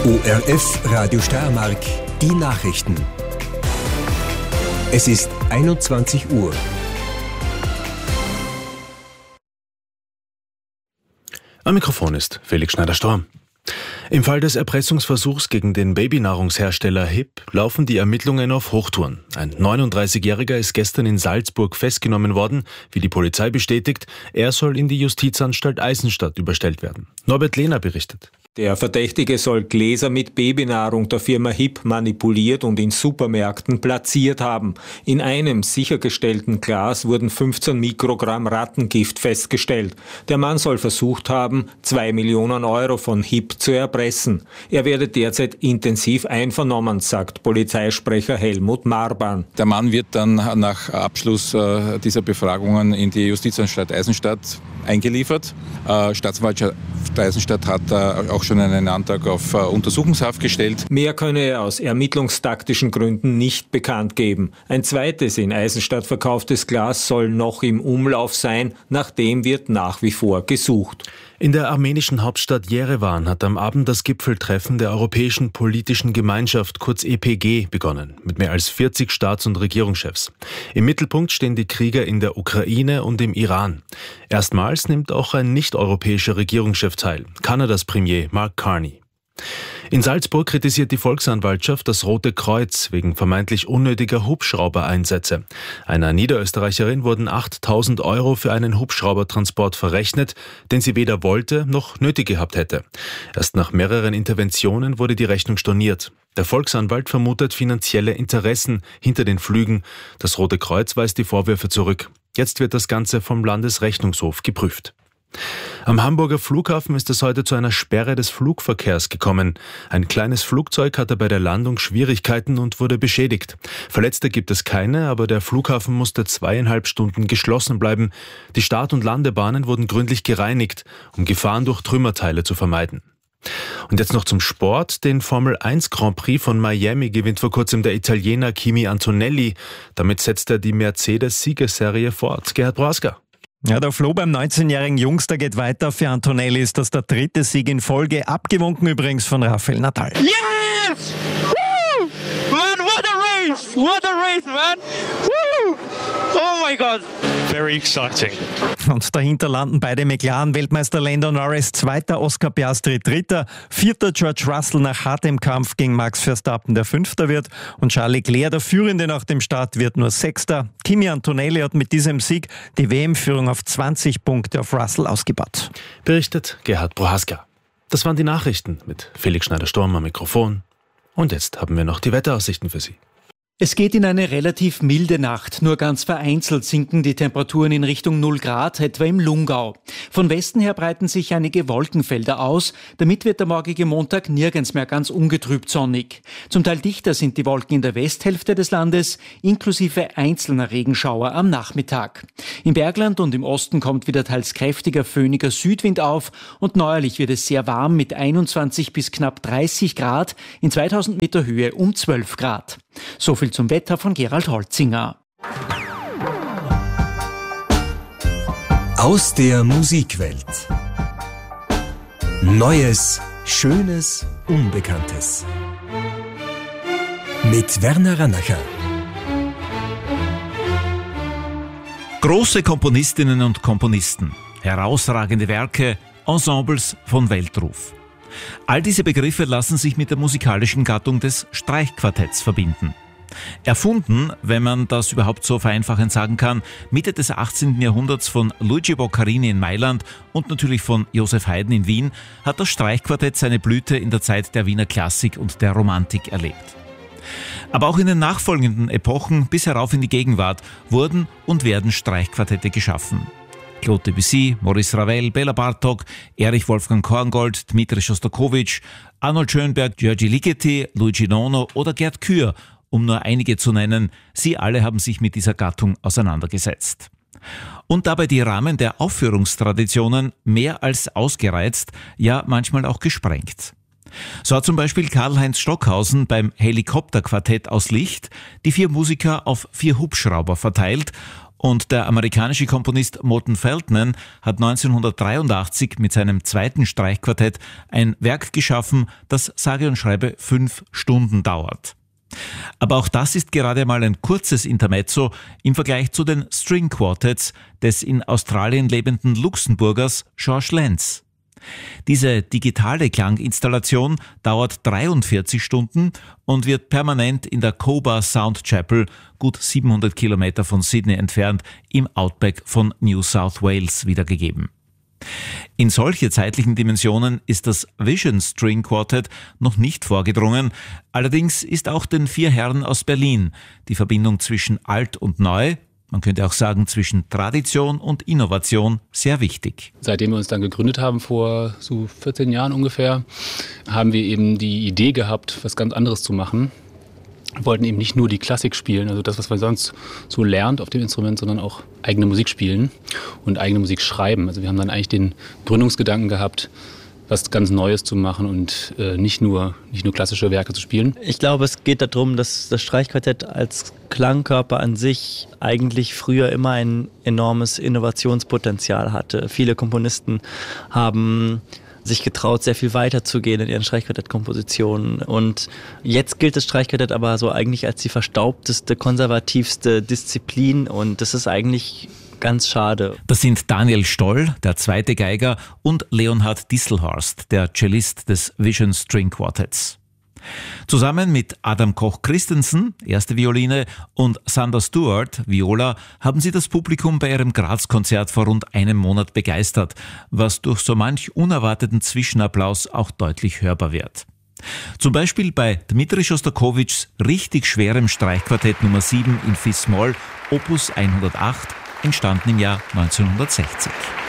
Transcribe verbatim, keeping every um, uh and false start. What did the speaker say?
O R F Radio Steiermark, die Nachrichten. Es ist einundzwanzig Uhr. Am Mikrofon ist Felix Schneider-Storm. Im Fall des Erpressungsversuchs gegen den Babynahrungshersteller H I P laufen die Ermittlungen auf Hochtouren. Ein neununddreißigjähriger ist gestern in Salzburg festgenommen worden, wie die Polizei bestätigt. Er soll in die Justizanstalt Eisenstadt überstellt werden. Norbert Lehner berichtet. Der Verdächtige soll Gläser mit Babynahrung der Firma H I P manipuliert und in Supermärkten platziert haben. In einem sichergestellten Glas wurden fünfzehn Mikrogramm Rattengift festgestellt. Der Mann soll versucht haben, zwei Millionen Euro von H I P zu erpressen. Er werde derzeit intensiv einvernommen, sagt Polizeisprecher Helmut Marban. Der Mann wird dann nach Abschluss äh, dieser Befragungen in die Justizanstalt Eisenstadt eingeliefert. Äh, Staatsanwaltschaft Eisenstadt hat äh, auch schon einen Antrag auf äh, Untersuchungshaft gestellt. Mehr könne er aus ermittlungstaktischen Gründen nicht bekannt geben. Ein zweites in Eisenstadt verkauftes Glas soll noch im Umlauf sein. Nach dem wird nach wie vor gesucht. In der armenischen Hauptstadt Jerewan hat am Abend das Gipfeltreffen der Europäischen Politischen Gemeinschaft, kurz E P G, begonnen, mit mehr als vierzig Staats- und Regierungschefs. Im Mittelpunkt stehen die Krieger in der Ukraine und im Iran. Erstmals nimmt auch ein nicht-europäischer Regierungschef teil, Kanadas Premier Mark Carney. In Salzburg kritisiert die Volksanwaltschaft das Rote Kreuz wegen vermeintlich unnötiger Hubschraubereinsätze. Einer Niederösterreicherin wurden achttausend Euro für einen Hubschraubertransport verrechnet, den sie weder wollte noch nötig gehabt hätte. Erst nach mehreren Interventionen wurde die Rechnung storniert. Der Volksanwalt vermutet finanzielle Interessen hinter den Flügen. Das Rote Kreuz weist die Vorwürfe zurück. Jetzt wird das Ganze vom Landesrechnungshof geprüft. Am Hamburger Flughafen ist es heute zu einer Sperre des Flugverkehrs gekommen. Ein kleines Flugzeug hatte bei der Landung Schwierigkeiten und wurde beschädigt. Verletzte gibt es keine, aber der Flughafen musste zweieinhalb Stunden geschlossen bleiben. Die Start- und Landebahnen wurden gründlich gereinigt, um Gefahren durch Trümmerteile zu vermeiden. Und jetzt noch zum Sport. Den Formel eins Grand Prix von Miami gewinnt vor kurzem der Italiener Kimi Antonelli. Damit setzt er die Mercedes-Siegerserie fort. Gerhard Prohaska. Ja, der Floh beim neunzehnjährigen Jungster geht weiter. Für Antonelli ist das der dritte Sieg in Folge, abgewunken übrigens von Rafael Nadal. Yes! Woo! Man, what a race! What a race, man! Woo! Oh my God! Very exciting. Und dahinter landen beide McLaren-Weltmeister Lando Norris, zweiter Oscar Piastri, dritter, vierter George Russell nach hartem Kampf gegen Max Verstappen, der fünfter wird, und Charles Leclerc, der Führende nach dem Start, wird nur sechster. Kimi Antonelli hat mit diesem Sieg die W M-Führung auf zwanzig Punkte auf Russell ausgebaut. Berichtet Gerhard Prohaska. Das waren die Nachrichten mit Felix Schneider-Storm am Mikrofon. Und jetzt haben wir noch die Wetteraussichten für Sie. Es geht in eine relativ milde Nacht. Nur ganz vereinzelt sinken die Temperaturen in Richtung null Grad, etwa im Lungau. Von Westen her breiten sich einige Wolkenfelder aus. Damit wird der morgige Montag nirgends mehr ganz ungetrübt sonnig. Zum Teil dichter sind die Wolken in der Westhälfte des Landes, inklusive einzelner Regenschauer am Nachmittag. Im Bergland und im Osten kommt wieder teils kräftiger föhniger Südwind auf und neuerlich wird es sehr warm mit einundzwanzig bis knapp dreißig Grad, in zweitausend Meter Höhe um zwölf Grad. So viel zum Wetter von Gerald Holzinger. Aus der Musikwelt. Neues, Schönes, Unbekanntes. Mit Werner Rannacher. Große Komponistinnen und Komponisten, herausragende Werke, Ensembles von Weltruf. All diese Begriffe lassen sich mit der musikalischen Gattung des Streichquartetts verbinden. Erfunden, wenn man das überhaupt so vereinfachend sagen kann, Mitte des achtzehnten Jahrhunderts von Luigi Boccherini in Mailand und natürlich von Joseph Haydn in Wien, hat das Streichquartett seine Blüte in der Zeit der Wiener Klassik und der Romantik erlebt. Aber auch in den nachfolgenden Epochen bis herauf in die Gegenwart wurden und werden Streichquartette geschaffen. Claude Debussy, Maurice Ravel, Bela Bartok, Erich Wolfgang Korngold, Dmitri Schostakowitsch, Arnold Schönberg, György Ligeti, Luigi Nono oder Gerd Kür, um nur einige zu nennen. Sie alle haben sich mit dieser Gattung auseinandergesetzt. Und dabei die Rahmen der Aufführungstraditionen mehr als ausgereizt, ja manchmal auch gesprengt. So hat zum Beispiel Karl-Heinz Stockhausen beim Helikopterquartett aus Licht die vier Musiker auf vier Hubschrauber verteilt Und der amerikanische Komponist Morton Feldman hat neunzehnhundertdreiundachtzig mit seinem zweiten Streichquartett ein Werk geschaffen, das sage und schreibe fünf Stunden dauert. Aber auch das ist gerade mal ein kurzes Intermezzo im Vergleich zu den String Quartets des in Australien lebenden Luxemburgers George Lenz. Diese digitale Klanginstallation dauert dreiundvierzig Stunden und wird permanent in der Cobar Sound Chapel, gut siebenhundert Kilometer von Sydney entfernt, im Outback von New South Wales wiedergegeben. In solche zeitlichen Dimensionen ist das Vision String Quartet noch nicht vorgedrungen. Allerdings ist auch den vier Herren aus Berlin die Verbindung zwischen alt und neu, man könnte auch sagen zwischen Tradition und Innovation, sehr wichtig. Seitdem wir uns dann gegründet haben, vor so vierzehn Jahren ungefähr, haben wir eben die Idee gehabt, was ganz anderes zu machen. Wir wollten eben nicht nur die Klassik spielen, also das, was man sonst so lernt auf dem Instrument, sondern auch eigene Musik spielen und eigene Musik schreiben. Also wir haben dann eigentlich den Gründungsgedanken gehabt, was ganz Neues zu machen und äh, nicht nur, nicht nur klassische Werke zu spielen. Ich glaube, es geht darum, dass das Streichquartett als Klangkörper an sich eigentlich früher immer ein enormes Innovationspotenzial hatte. Viele Komponisten haben sich getraut, sehr viel weiter zu gehen in ihren Streichquartettkompositionen. Und jetzt gilt das Streichquartett aber so eigentlich als die verstaubteste, konservativste Disziplin und das ist eigentlich ganz schade. Das sind Daniel Stoll, der zweite Geiger, und Leonhard Disselhorst, der Cellist des Vision String Quartetts. Zusammen mit Adam Koch-Christensen, erste Violine, und Sander Stewart, Viola, haben sie das Publikum bei ihrem Graz-Konzert vor rund einem Monat begeistert, was durch so manch unerwarteten Zwischenapplaus auch deutlich hörbar wird. Zum Beispiel bei Dmitri Schostakowitschs richtig schwerem Streichquartett Nummer sieben in Fis-Moll, Opus hundertacht, entstanden im Jahr neunzehnhundertsechzig.